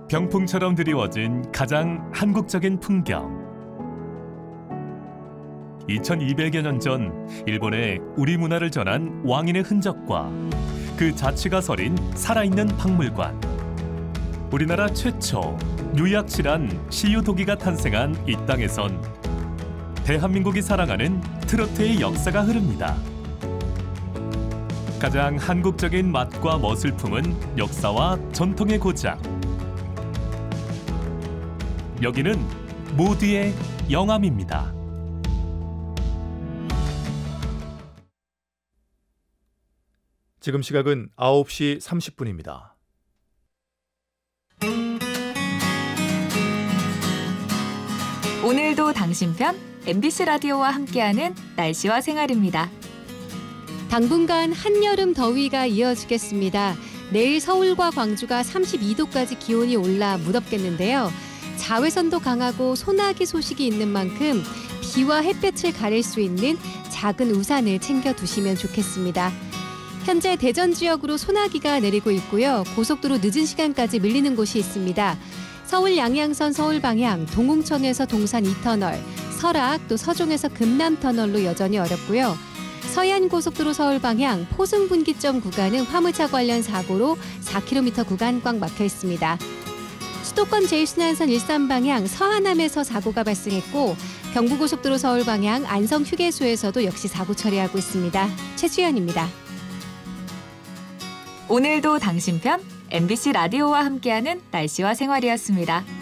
병풍처럼 드리워진 가장 한국적인 풍경. 2200여 년 전 일본에 우리 문화를 전한 왕인의 흔적과 그 자취가 서린 살아있는 박물관. 우리나라 최초 유약실한 시유도기가 탄생한 이 땅에선 대한민국이 사랑하는 트로트의 역사가 흐릅니다. 가장 한국적인 맛과 멋을 품은 역사와 전통의 고장. 여기는 모두의 영암입니다. 지금 시각은 9시 30분입니다. 오늘도 당신 편 MBC 라디오와 함께하는 날씨와 생활입니다. 당분간 한여름 더위가 이어지겠습니다. 내일 서울과 광주가 32도까지 기온이 올라 무덥겠는데요. 자외선도 강하고 소나기 소식이 있는 만큼 비와 햇볕을 가릴 수 있는 작은 우산을 챙겨두시면 좋겠습니다. 현재 대전 지역으로 소나기가 내리고 있고요. 고속도로 늦은 시간까지 밀리는 곳이 있습니다. 서울 양양선 서울 방향 동홍천에서 동산 2터널, 설악 또 서종에서 금남터널로 여전히 어렵고요. 서해안고속도로 서울 방향 포승분기점 구간은 화물차 관련 사고로 4km 구간 꽉 막혀 있습니다. 수도권 제1순환선 일산 방향 서하남에서 사고가 발생했고 경부고속도로 서울 방향 안성 휴게소에서도 역시 사고 처리하고 있습니다. 최주연입니다. 오늘도 당신 편 MBC 라디오와 함께하는 날씨와 생활이었습니다.